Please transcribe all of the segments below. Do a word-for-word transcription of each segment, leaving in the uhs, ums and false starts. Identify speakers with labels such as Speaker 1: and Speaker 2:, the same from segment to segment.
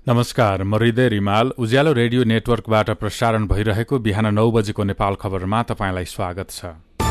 Speaker 1: नमस्कार, म हृदय रिमाल। उज्यालो रेडियो नेटवर्कबाट प्रसारण भइरहेको बिहान नौ बजेको नेपाल खबरमा तपाईँलाई स्वागत छ।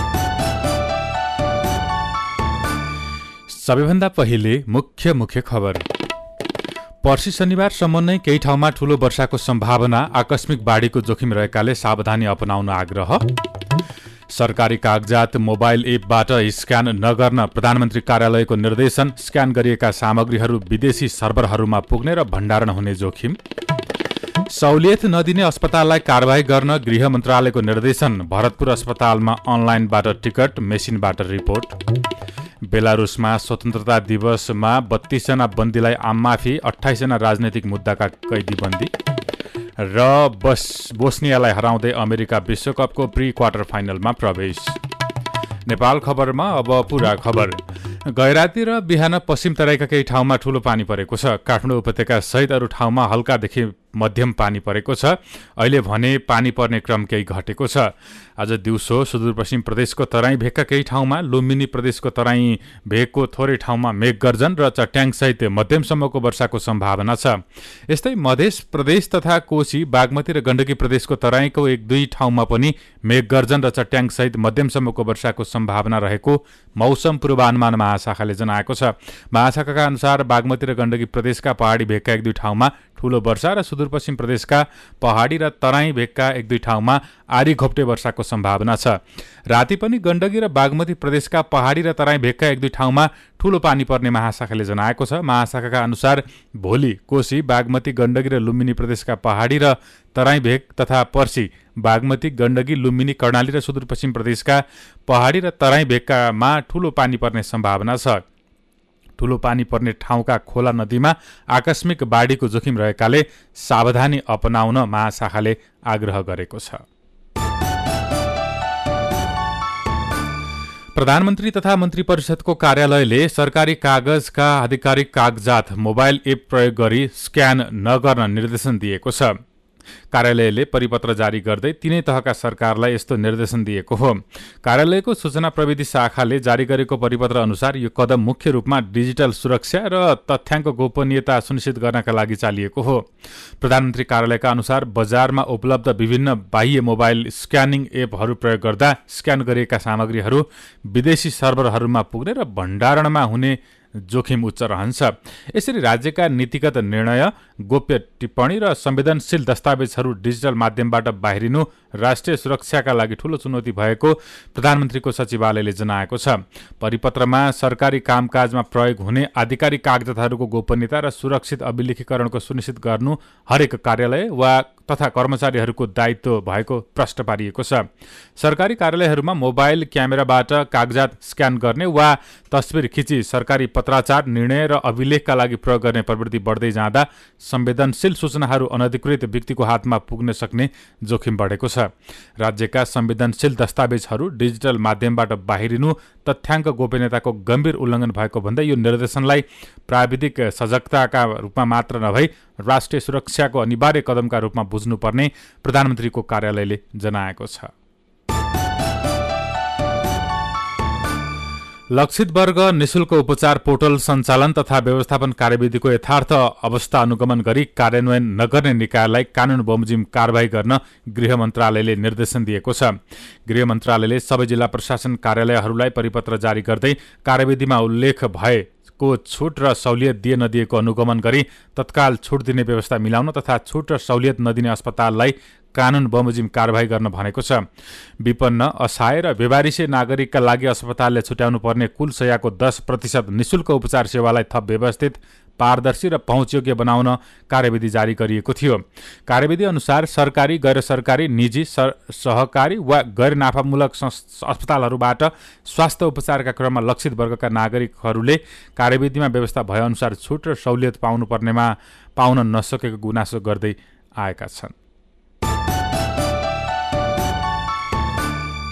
Speaker 1: सबैभन्दा पहिले मुख्य मुख्य खबर। पर्सि शनिबारसम्म नै केही ठाउँमा ठूलो वर्षाको सम्भावना, आकस्मिक बाढीको जोखिम रहेकाले सावधानी अपनाउन आग्रह। सरकारी कागजात मोबाइल एपबाट स्क्यान नगर्न प्रधानमन्त्री कार्यालयको निर्देशन। स्क्यान गरिएका सामग्रीहरू विदेशी सर्भरहरूमा पुग्ने र भण्डारण हुने जोखिम। सहुलियत नदिने अस्पताललाई कारबाही गर्न गृह मन्त्रालयको निर्देशन। भरतपुर अस्पतालमा अनलाइनबाट टिकट, मेसिनबाट रिपोर्ट। बेलारुसमा स्वतन्त्रता दिवसमा बत्तीसजना बन्दीलाई आममाफी, अठाइसजना राजनैतिक मुद्दाका कैदी बन्दी। र बस बोस्नियालाई हराउँदै अमेरिका विश्वकपको प्री क्वार्टर फाइनलमा प्रवेश। नेपाल खबरमा अब पूरा खबर। गैराती र बिहान पश्चिम तराईका केही ठाउँमा ठूलो पानी परेको छ। काठमाडौँ उपत्यका सहित अरू ठाउँमा हल्कादेखि मध्यम पानी परेको छ। अहिले भने पानी पर्ने क्रम केही घटेको छ। आज दिउँसो सुदूरपश्चिम प्रदेशको तराई भेगका केही ठाउँमा, लुम्बिनी प्रदेशको तराई भेगको थोरै ठाउँमा मेघगर्जन र चट्याङसहित मध्यमसम्मको वर्षाको सम्भावना छ। यस्तै मध्य प्रदेश तथा कोशी, बागमती र गण्डकी प्रदेशको तराईको एक दुई ठाउँमा पनि मेघगर्जन र चट्याङसहित मध्यमसम्मको वर्षाको सम्भावना रहेको मौसम पूर्वानुमान महाशाखाले जनाएको छ। महाशाखाका अनुसार बागमती र गण्डकी प्रदेशका पहाडी भेगका एक दुई ठाउँमा ठूलो वर्षा र सुदूरपश्चिम प्रदेशका पहाडी र तराई भेगका एक दुई ठाउँमा आधी घोप्टे वर्षाको सम्भावना छ। राति पनि गण्डकी र बागमती प्रदेशका पहाडी र तराई भेगका एक दुई ठाउँमा ठूलो पानी पर्ने महाशाखाले जनाएको छ। महाशाखाका अनुसार भोलि कोशी, बागमती, गण्डकी र लुम्बिनी प्रदेशका पहाडी र तराई भेग तथा पर्सि बागमती, गण्डकी, लुम्बिनी, कर्णाली र सुदूरपश्चिम प्रदेशका पहाडी र तराई भेगकामा ठूलो पानी पर्ने सम्भावना छ। ठूलो पानी पर्ने ठाउँका खोला नदीमा आकस्मिक बाढीको जोखिम रहेकाले सावधानी अपनाउन महाशाखाले आग्रह गरेको छ। प्रधानमन्त्री तथा मन्त्री परिषदको कार्यालयले सरकारी कागजका आधिकारिक कागजात मोबाइल एप प्रयोग गरी स्क्यान नगर्न निर्देशन दिएको छ। कार्यालयले परिपत्र जारी गर्दै तीनै तहका सरकारलाई यस्तो निर्देशन दिएको हो। कार्यालयको सूचना प्रविधि शाखाले जारी गरेको परिपत्र अनुसार यो कदम मुख्य रूपमा डिजिटल सुरक्षा र तथ्याङ्क गोपनीयता सुनिश्चित गर्नका लागि चालिएको हो। प्रधानमन्त्री कार्यालयका अनुसार बजारमा उपलब्ध विभिन्न बाह्य मोबाइल स्क्यानिङ एपहरू प्रयोग गर्दा स्क्यान गरिएका सामग्रीहरू विदेशी सर्भरहरूमा पुग्ने र भण्डारणमा हुने जोखिम उच्च रहन्छ। यसरी राज्यका नीतिगत निर्णय, गोप्य टिप्पणी र संवेदनशील दस्तावेजहरू डिजिटल माध्यमबाट बाहिरिनु राष्ट्रिय सुरक्षाका लागि ठूलो चुनौती भएको प्रधानमन्त्रीको सचिवालयले जनाएको छ। परिपत्रमा सरकारी कामकाजमा प्रयोग हुने आधिकारिक कागजातहरूको गोपनीयता र सुरक्षित अभिलेखीकरणको सुनिश्चित गर्नु हरेक कार्यालय वा तथा कर्मचारीहरूको दायित्व भएको प्रश्न पारिएको छ। सरकारी कार्यालयहरूमा मोबाइल क्यामेराबाट कागजात स्क्यान गर्ने वा तस्बिर खिची सरकारी पत्राचार, निर्णय र अभिलेखका लागि प्रयोग गर्ने प्रवृत्ति बढ्दै जाँदा संवेदनशील सूचनाहरू अनधिकृत व्यक्तिको हातमा पुग्न सक्ने जोखिम बढेको छ। राज्यका संवेदनशील दस्तावेजहरू डिजिटल माध्यमबाट बाहिरिनु तथ्याङ्क गोपनीयताको गम्भीर उल्लङ्घन भएको भन्दै यो निर्देशनलाई प्राविधिक सजगताका रूपमा मात्र नभई राष्ट्रिय सुरक्षाको अनिवार्य कदमका रूपमा बुझ्नुपर्ने प्रधानमन्त्रीको कार्यालयले जनाएको छ। लक्षित वर्ग निशुल्क उपचार पोर्टल सञ्चालन तथा व्यवस्थापन कार्यविधिको यथार्थ अवस्था अनुगमन गरी कार्यान्वयन नगर्ने निकायलाई कानून बमोजिम कारबाही गर्न गृह मन्त्रालयले निर्देशन दिएको छ। गृह मन्त्रालयले सबै जिल्ला प्रशासन कार्यालयहरूलाई परिपत्र जारी गर्दै कार्यविधिमा उल्लेख भए को छुट र सहुलियत दिए नदिएको अनुगमन गरी तत्काल छुट दिने व्यवस्था मिलाउन तथा छुट र सहुलियत नदिने अस्पताललाई कानून बमोजिम कारबाही गर्न भनेको छ। विपन्न, असहाय र बेवारिसे नागरिकका लागि अस्पतालले छुट्याउनु पर्ने कुल शय्याको दस प्रतिशत निशुल्क उपचार सेवालाई थप व्यवस्थित, पारदर्शी र पहुँचयोग्य बनाउन कार्यविधि जारी गरिएको थियो। कार्यविधि अनुसार सरकारी, गैर सरकारी, निजी, सहकारी वा गैर नाफामूलक अस्पतालहरूबाट स्वास्थ्य उपचारका क्रममा लक्षित वर्गका नागरिकहरूले कार्यविधिमा व्यवस्था भएअनुसार छुट र सहुलियत पाउनुपर्नेमा पाउन नसकेको गुनासो गर्दै आएका छन्।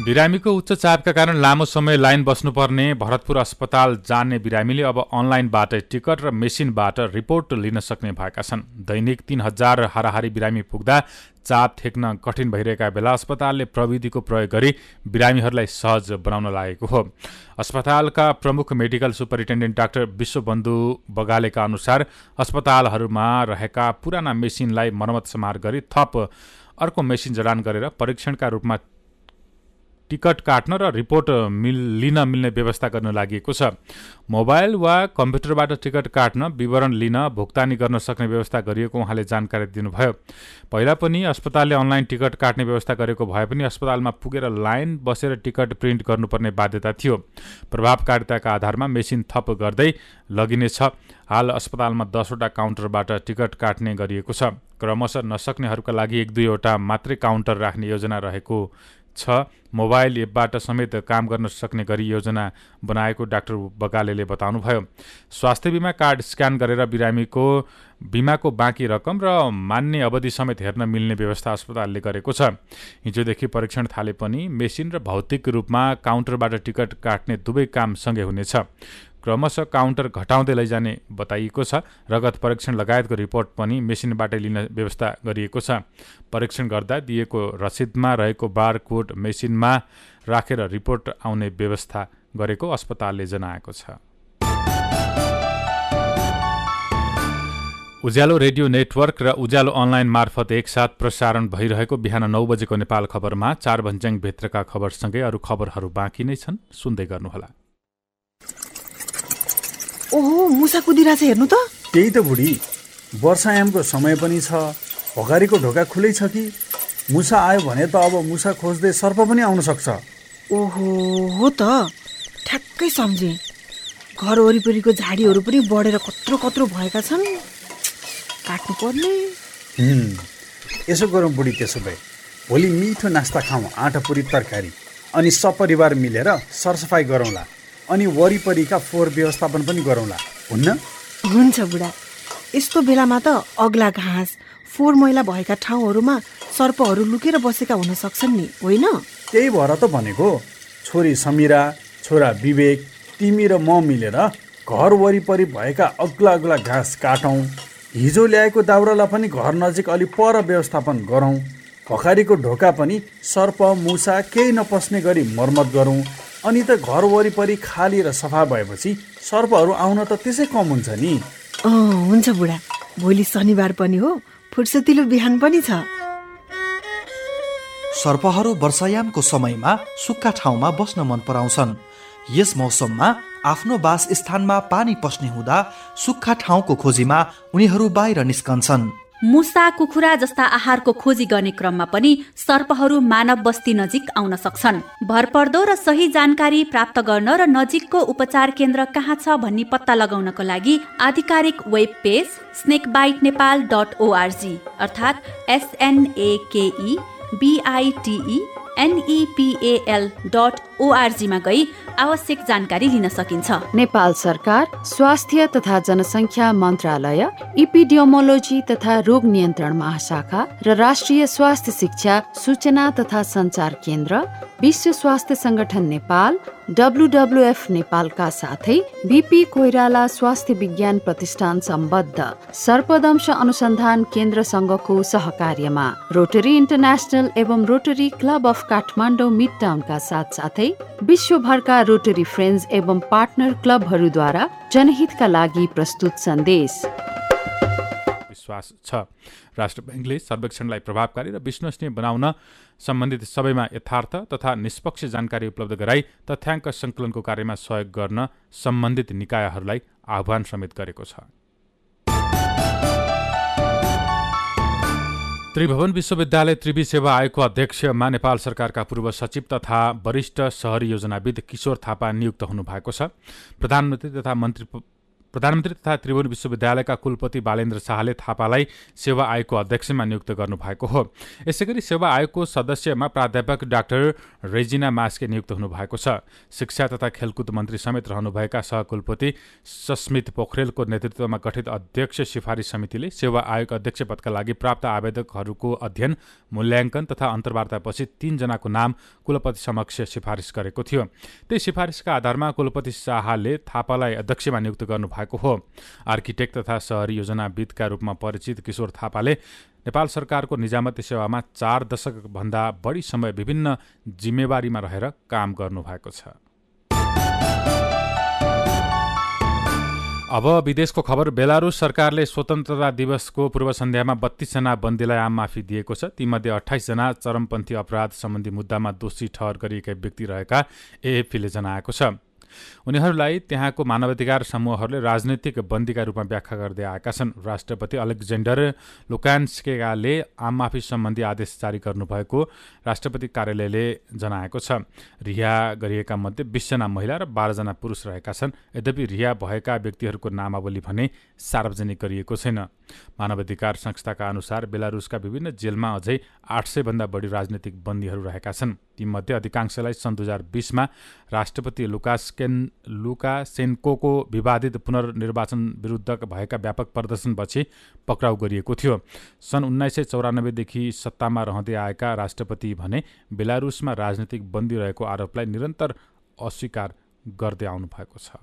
Speaker 1: बिरामीको उच्च चापका कारण लामो समय लाइन बस्नुपर्ने भरतपुर अस्पताल जाने बिरामीले अब अनलाइनबाट टिकट र मेसिनबाट रिपोर्ट लिन सक्ने भएका छन्। दैनिक तीन हजार हाराहारी बिरामी पुग्दा चाप ठेक्न कठिन भइरहेका बेला अस्पतालले प्रविधिको प्रयोग गरी बिरामीहरूलाई सहज बनाउन लागेको हो। अस्पतालका प्रमुख मेडिकल सुपरिन्टेन्डेन्ट डाक्टर विश्वबन्धु बगालेका अनुसार अस्पतालहरूमा रहेका पुराना मेसिनलाई मर्मत समार गरी थप अर्को मेसिन जडान गरेर परीक्षणका रूपमा टिकट काट्न र रिपोर्ट मिल लिन मिल्ने व्यवस्था गर्न लागि छ। मोबाइल वा कम्प्युटरबाट टिकट काट्न, विवरण लिन, भुक्तानी गर्न सक्ने व्यवस्था गरिएको उहाँले जानकारी दिनुभयो। पहिला पनि अस्पतालले अनलाइन टिकट काट्ने व्यवस्था गरेको भए पनि अस्पतालमा पुगेर लाइन बसेर टिकट प्रिन्ट गर्नुपर्ने बाध्यता थियो। प्रभावकारिताका आधारमा मेसिन थप गर्दै लगिनेछ। हाल अस्पतालमा दसवटा काउन्टरबाट टिकट काट्ने गरिएको छ। क्रमशः नसक्नेहरूका लागि एक दुईवटा मात्रै काउन्टर राख्ने योजना रहेको छ। मोबाइल एपबाट समेत काम गर्न सक्ने गरी योजना बनाएको डाक्टर बगालेले बताउनुभयो। स्वास्थ्य बिमा कार्ड स्क्यान गरेर बिरामीको बिमाको बाँकी रकम र मान्ने अवधि समेत हेर्न मिल्ने व्यवस्था अस्पतालले गरेको छ। हिजोदेखि परीक्षण थाले पनि मेसिन र भौतिक रूपमा काउन्टरबाट टिकट काट्ने दुवै काम सँगै हुनेछ। क्रमशः काउन्टर घटाउँदै लैजाने बताइएको छ। रगत परीक्षण लगायतको रिपोर्ट पनि मेसिनबाटै लिन व्यवस्था गरिएको छ। परीक्षण गर्दा दिएको रसिदमा रहेको बारकोड मेसिनमा राखेर रिपोर्ट आउने व्यवस्था गरेको अस्पतालले जनाएको छ। उज्यालो रेडियो नेटवर्क र उज्यालो अनलाइन मार्फत एकसाथ प्रसारण भइरहेको बिहान नौ बजेको नेपाल खबरमा चार भन्ज्याङ भित्रका खबरसँगै अरू खबरहरू बाँकी नै छन्, सुन्दै गर्नुहोला।
Speaker 2: ओहो, मुसा कुदिरहेछ हेर्नु त।
Speaker 3: त्यही त बुढी, वर्षायामको समय पनि छ, भगारीको ढोका खुलै छ कि मुसा आयो भने त अब मुसा खोज्दै सर्प पनि आउन सक्छ।
Speaker 2: ओहो, हो त, ठ्याक्कै सम्झे। घर वरिपरिको झाडीहरू पनि बढेर कत्रो कत्रो भएका छन्, काट्नु पर्ने।
Speaker 3: यसो गरौँ बुढी, त्यसो भए भोलि मिठो नास्ता खाउँ, आँटा पुरी तरकारी, अनि सपरिवार मिलेर सरसफाइ गरौँला, अनि वरिपरिका फोहोर व्यवस्थापन पनि गरौँला, हुन्न?
Speaker 2: हुन्छ बुढा। यस्तो बेलामा त अग्ला घाँस, फोहोर मैला भएका ठाउँहरूमा सर्पहरू लुकेर बसेका हुन सक्छन् नि, होइन?
Speaker 3: त्यही भएर त भनेको, छोरी समीरा, छोरा विवेक, तिमी र म मिलेर घर वरिपरि भएका अग्ला अग्ला घाँस काटौँ, हिजो ल्याएको दाउरालाई पनि घर नजिक अलि पर व्यवस्थापन गरौँ, भखारीको ढोका पनि सर्प मुसा केही नपस्ने गरी मर्मत गरौँ, अनि त घर वरिपरि खाली र सफा भएपछि सर्पहरू आउन त त्यसै कम हुन्छ नि।
Speaker 2: अँ, हुन्छ बुढा। भोलि शनिबार पनि हो, फुर्सतिलो बिहान पनि छ।
Speaker 4: सर्पहरू वर्षायामको समयमा सुक्खा ठाउँमा बस्न मन पराउँछन्। यस मौसममा आफ्नो वास स्थानमा पानी पस्ने हुँदा सुक्खा ठाउँको खोजीमा उनीहरू बाहिर निस्कन्छन्।
Speaker 5: मुसा, कुखुरा जस्ता आहारको खोजी गर्ने क्रममा पनि सर्पहरू मानव बस्ती नजिक आउन सक्छन्। भरपर्दो र सही जानकारी प्राप्त गर्न र नजिकको उपचार केन्द्र कहाँ छ भन्ने पत्ता लगाउनको लागि आधिकारिक web page snake bite Nepal dot ORG अर्थात् एसएनएकेई बिआइटिई एनइपिएल डट ओआरजीमा गई आवश्यक जानकारी लिन सकिन्छ।
Speaker 6: नेपाल सरकार, स्वास्थ्य तथा जनसङ्ख्या मन्त्रालय, इपिडियोमोलोजी तथा रोग नियन्त्रण महाशाखा र राष्ट्रिय स्वास्थ्य शिक्षा सूचना तथा सञ्चार केन्द्र, विश्व स्वास्थ्य संगठन नेपाल, डब्लुडब्लुएफ नेपालका साथै बीपी कोइराला स्वास्थ्य विज्ञान प्रतिष्ठान सम्बद्ध सर्पदंश अनुसन्धान केन्द्रसँगको सहकार्यमा रोटरी इन्टरनेसनल एवं rotary club of Kathmandu mid टाउनका साथ साथै विश्वभरका रोटरी फ्रेन्ड्स एवं पार्टनर क्लबहरूद्वारा जनहितका लागि प्रस्तुत सन्देश।
Speaker 1: विश्वास छ राष्ट्र बैंकले सर्वेक्षणलाई प्रभावकारी र विश्वसनीय बनाउन सम्बन्धित सबैमा यथार्थ तथा निष्पक्ष जानकारी उपलब्ध गराई तथ्याङ्क सङ्कलनको कार्यमा सहयोग गर्न सम्बन्धित निकायहरूलाई आह्वान समेत गरेको छ। त्रिभुवन विश्वविद्यालय त्रिवी सेवा आयोगको अध्यक्षमा नेपाल सरकारका पूर्व सचिव तथा वरिष्ठ शहरी योजनाविद किशोर थापा नियुक्त हुनुभएको छ। प्रधानमन्त्री तथा मन्त्री प्रधानमन्त्री तथा त्रिभुवन विश्वविद्यालयका कुलपति बालेन्द्र शाहले थापालाई सेवा आयोगको अध्यक्षमा नियुक्त गर्नुभएको हो। यसैगरी सेवा आयोगको सदस्यमा प्राध्यापक डाक्टर रेजिना मास्के नियुक्त हुनुभएको छ। शिक्षा तथा खेलकुद मन्त्री समेत रहनुभएका सहकुलपति सस्मित पोखरेलको नेतृत्वमा गठित अध्यक्ष सिफारिस समितिले सेवा आयोग अध्यक्ष पदका लागि प्राप्त आवेदकहरूको अध्ययन, मूल्याङ्कन तथा अन्तर्वार्तापछि तीनजनाको नाम कुलपति समक्ष सिफारिस गरेको थियो। त्यही सिफारिसका आधारमा कुलपति शाहले थापालाई अध्यक्षमा नियुक्त गर्नुभएको हो। आर्किटेक्ट तथा शहरी योजनाविदका रूपमा परिचित किशोर थापाले नेपाल सरकारको निजामती सेवामा चार दशकभन्दा बढी समय विभिन्न जिम्मेवारीमा रहेर काम गर्नुभएको छ। अब विदेशको खबर। बेलारुस सरकारले स्वतन्त्रता दिवसको पूर्व सन्ध्यामा बत्तीसजना बन्दीलाई आम माफी दिएको छ। तीमध्ये अठाइसजना चरमपन्थी अपराध सम्बन्धी मुद्दामा दोषी ठहर गरिएका व्यक्ति रहेका एएफपीले जनाएको छ। उनीहरूलाई त्यहाँको मानवाधिकार समूहहरूले राजनैतिक बन्दीका रूपमा व्याख्या गर्दै आएका छन्। राष्ट्रपति अलेक्जेन्डर लुकान्स्केले आम माफी सम्बन्धी आदेश जारी गर्नुभएको राष्ट्रपति कार्यालयले जनाएको छ। रिहा गरिएका मध्ये बीसजना महिला र बाह्रजना पुरुष रहेका छन्। यद्यपि रिहा भएका व्यक्तिहरूको नामावली भने सार्वजनिक गरिएको छैन। मानवाधिकार संस्थाका अनुसार बेलारुसका विभिन्न जेलमा अझै आठ सय भन्दा बढी राजनैतिक बन्दीहरू रहेका छन्। तीमध्ये अधिकांशलाई सन् दुई हजार बीसमा राष्ट्रपति लुकास्केन लुकासेन्कोको विवादित पुनर्निर्वाचन विरुद्ध भएका व्यापक प्रदर्शनपछि पक्राउ गरिएको थियो। सन् उन्नाइस सय चौरानब्बेदेखि सत्तामा रहँदै आएका राष्ट्रपति भने बेलारुसमा राजनैतिक बन्दी रहेको आरोपलाई निरन्तर अस्वीकार गर्दै आउनु भएको छ।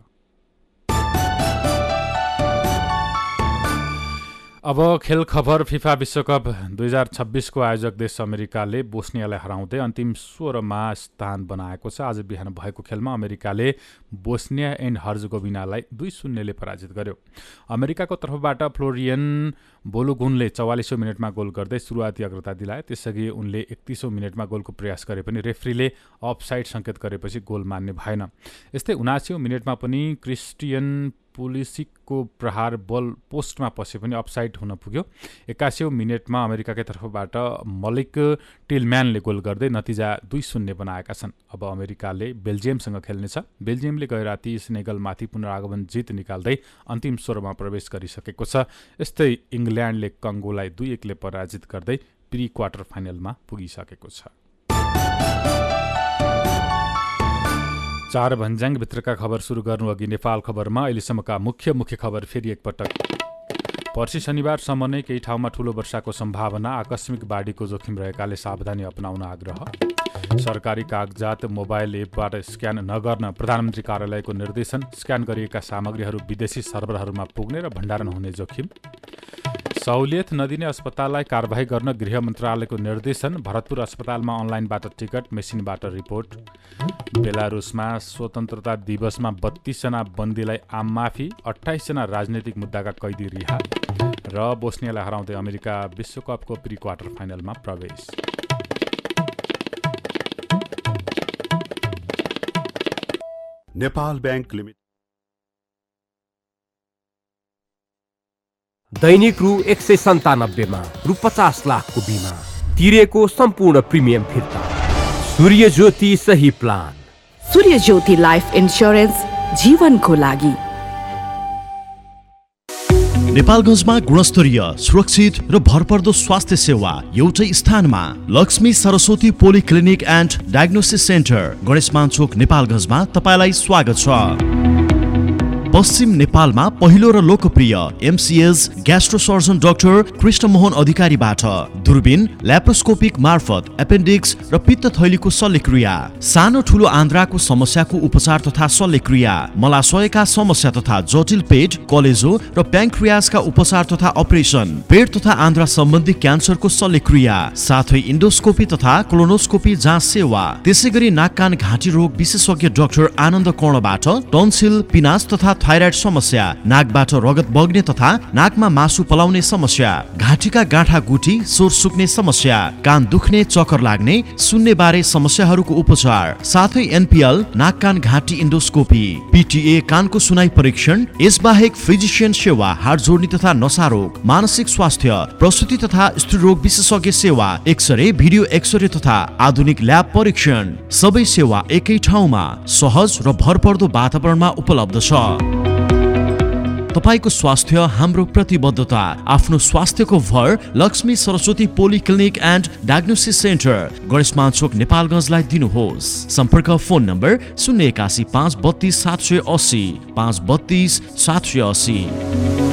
Speaker 1: अब खेल खबर। फिफा विश्वकप दुई हजार छब्बिसको आयोजक देश अमेरिकाले बोस्नियालाई हराउँदै अन्तिम सोह्रमा स्थान बनाएको छ। आज बिहान भएको खेलमा अमेरिकाले बोस्निया एन्ड हर्जगोभिनालाई दुई शून्यले पराजित गर्यो। अमेरिकाको तर्फबाट फ्लोरियन बोलुगुनले चौवालिसौँ मिनटमा गोल गर्दै सुरुवाती अग्रता दिलाए। त्यसअघि उनले एकतिसौँ मिनटमा गोलको प्रयास गरे पनि रेफ्रीले अफसाइड सङ्केत गरेपछि गोल मान्ने भएन। यस्तै उनासीौँ मिनटमा पनि क्रिस्टियन पुलिसिकको प्रहार बल पोस्टमा पसे पनि अफसाइड हुन पुग्यो। एक्कासीौँ मिनटमा अमेरिकाकै तर्फबाट मलिक टिलम्यानले गोल गर्दै नतिजा दुई शून्य बनाएका छन्। अब अमेरिकाले बेल्जियमसँग खेल्नेछ। बेल्जियमले गए राति सेनेगलमाथि पुनरागमन जित निकाल्दै अन्तिम सोह्रमा प्रवेश गरिसकेको छ। यस्तै इङ्ग्ल्यान्डले कङ्गोलाई दुई एकले पराजित गर्दै प्री क्वार्टर फाइनलमा पुगिसकेको छ। चार भन्ज्याङभित्रका खबर सुरु गर्नु अघि नेपाल खबरमा अहिलेसम्मका मुख्य मुख्य खबर फेरि एकपटक। पर्सि शनिबारसम्म नै केही ठाउँमा ठूलो वर्षाको सम्भावना, आकस्मिक बाढीको जोखिम रहेकाले सावधानी अपनाउन आग्रह। सरकारी कागजात मोबाइल एपबाट स्क्यान नगर्न प्रधानमन्त्री कार्यालयको निर्देशन। स्क्यान गरिएका सामग्रीहरू विदेशी सर्भरहरूमा पुग्ने र भण्डारण हुने जोखिम। सहुलियत नदिने अस्पताललाई कारबाही गर्न गृह मन्त्रालयको निर्देशन। भरतपुर अस्पतालमा अनलाइनबाट टिकट, मेसिनबाट रिपोर्ट। बेलारुसमा स्वतन्त्रता दिवसमा बत्तीसजना बन्दीलाई आम माफी, अठाइसजना राजनैतिक मुद्दाका कैदी रिहा र बोस्नियालाई हराउँदै अमेरिका विश्वकपको प्री क्वार्टर फाइनलमा प्रवेश।
Speaker 7: नेपाल बैंक लिमिटेड
Speaker 8: दैनिक रु एक सय सन्तानब्बेमा रु पचास लाखको बिमा तिरेको सम्पूर्ण प्रिमियम फिर्ता। सूर्य ज्योति सही प्लान।
Speaker 9: सूर्य ज्योति लाइफ इन्स्योरेन्स, जीवनको लागि।
Speaker 10: नेपालगञ्जमा गुणस्तरीय, सुरक्षित र भरपर्दो स्वास्थ्य सेवा एउटै स्थानमा। Lakshmi Saraswati polyclinic and diagnosis centre, Ganeshman चोक, नेपालगञ्जमा तपाईलाई स्वागत छ। पश्चिम नेपालमा पहिलो र लोकप्रिय MCS gastro surgeon doctor Krishnamohan अधिकारीबाट दूरबीन, ल्याप्रोस्कोपिक मार्फत एपेन्डिक्स र पित्त थैलीको शल्यक्रिया, सानो ठुलो आन्द्राको समस्याको उपचार तथा शल्यक्रिया, मलाशयका समस्या तथा जटिल पेट, कलेजो र प्याङ्क्रियासका उपचार तथा अपरेसन, पेट तथा आन्द्रा सम्बन्धी क्यान्सरको शल्यक्रिया, साथै इन्डोस्कोपी तथा कोलोनोस्कोपी जाँच सेवा। त्यसैगरी नाक कान घाँटी रोग विशेषज्ञ डाक्टर आनन्द कर्णबाट टन्सिल, पिनास तथा थाइराइड समस्या, नाकबाट रगत बग्ने तथा नाकमा मासु पलाउने समस्या, घाँटीका गाँठा गुठी, स्वर सुक्ने समस्या, कान दुख्ने, चक्कर लाग्ने, सुन्ने बारे समस्याहरूको उपचार, साथै एनपीएल नाक कान घाँटी इन्डोस्कोपी, पीटीए कानको सुनाइ परीक्षण, यसबाहेक फिजिसियन सेवा, हाड जोड्ने तथा नसा रोग, मानसिक स्वास्थ्य, प्रसुति तथा स्त्री रोग विशेषज्ञ सेवा, एक्सरे, भिडियो एक्सरे तथा आधुनिक ल्याब परीक्षण, सबै सेवा एकै ठाउँमा सहज र भरपर्दो वातावरणमा उपलब्ध छ। तपाईको स्वास्थ्य हाम्रो प्रतिबद्धता। आफ्नो स्वास्थ्यको भर Lakshmi Saraswati polyclinic and diagnosis centre Ganeshman चोक नेपालगञ्जलाई दिनुहोस्। सम्पर्क फोन नम्बर शून्य एकासी पाँच बत्तीस सात सय अस्सी पाँच बत्तीस सात सय अस्सी।